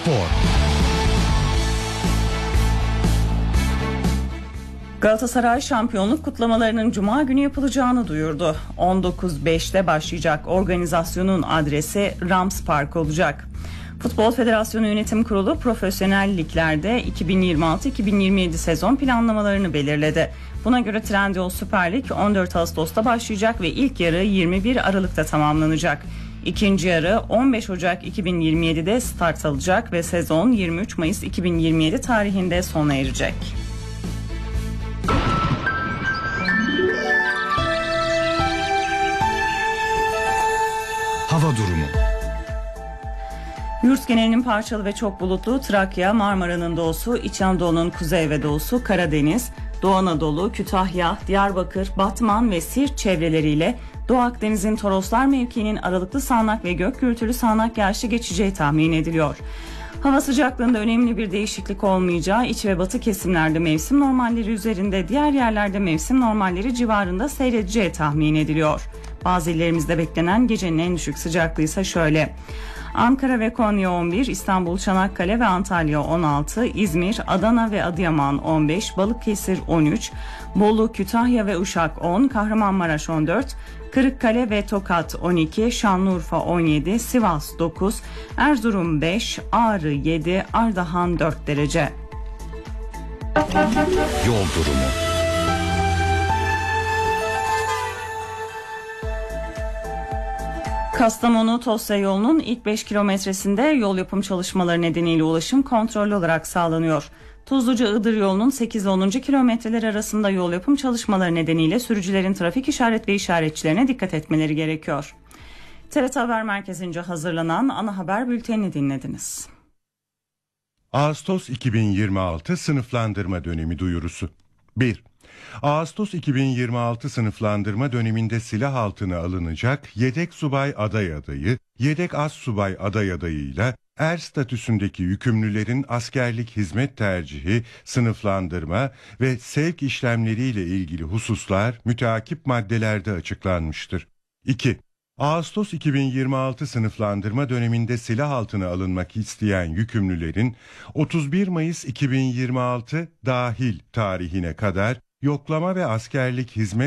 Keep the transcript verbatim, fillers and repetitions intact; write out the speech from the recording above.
Spor. Galatasaray şampiyonluk kutlamalarının Cuma günü yapılacağını duyurdu. on dokuz beşte başlayacak organizasyonun adresi Rams Park olacak. Futbol Federasyonu Yönetim Kurulu profesyonel liglerde iki bin yirmi altı iki bin yirmi yedi sezon planlamalarını belirledi. Buna göre Trendyol Süper Lig on dört Ağustos'ta başlayacak ve ilk yarı yirmi bir Aralık'ta tamamlanacak. İkinci yarı on beş Ocak iki bin yirmi yedide start alacak ve sezon yirmi üç Mayıs iki bin yirmi yedi tarihinde sona erecek. Hava durumu. Yurt genelinin parçalı ve çok bulutlu, Trakya, Marmara'nın doğusu, İç Anadolu'nun kuzey ve doğusu, Karadeniz, Doğu Anadolu, Kütahya, Diyarbakır, Batman ve Siirt çevreleriyle Doğu Akdeniz'in Toroslar mevkiinin aralıklı sağanak ve gök gürültülü sağanak yağışlı geçeceği tahmin ediliyor. Hava sıcaklığında önemli bir değişiklik olmayacağı, iç ve batı kesimlerde mevsim normalleri üzerinde, diğer yerlerde mevsim normalleri civarında seyredeceği tahmin ediliyor. Bazı illerimizde beklenen gecenin en düşük sıcaklığı ise şöyle: Ankara ve Konya on bir, İstanbul, Çanakkale ve Antalya on altı, İzmir, Adana ve Adıyaman on beş, Balıkesir on üç, Bolu, Kütahya ve Uşak on, Kahramanmaraş on dört, Kırıkkale ve Tokat on iki, Şanlıurfa on yedi, Sivas dokuz, Erzurum beş, Ağrı yedi, Ardahan dört derece. Yol durumu. Kastamonu-Tosya yolunun ilk beş kilometresinde yol yapım çalışmaları nedeniyle ulaşım kontrollü olarak sağlanıyor. Tuzluca-Iğdır yolunun sekiz ile onuncu kilometreler arasında yol yapım çalışmaları nedeniyle sürücülerin trafik işaret ve işaretçilerine dikkat etmeleri gerekiyor. T R T Haber Merkezi'nce hazırlanan ana haber bültenini dinlediniz. Ağustos iki bin yirmi altı sınıflandırma dönemi duyurusu. bir. Ağustos iki bin yirmi altı sınıflandırma döneminde silah altına alınacak yedek subay aday adayı, yedek az subay aday adayıyla er statüsündeki yükümlülerin askerlik hizmet tercihi, sınıflandırma ve sevk işlemleriyle ilgili hususlar müteakip maddelerde açıklanmıştır. iki. Ağustos iki bin yirmi altı sınıflandırma döneminde silah altına alınmak isteyen yükümlülerin otuz bir Mayıs iki bin yirmi altı dahil tarihine kadar yoklama ve askerlik hizmet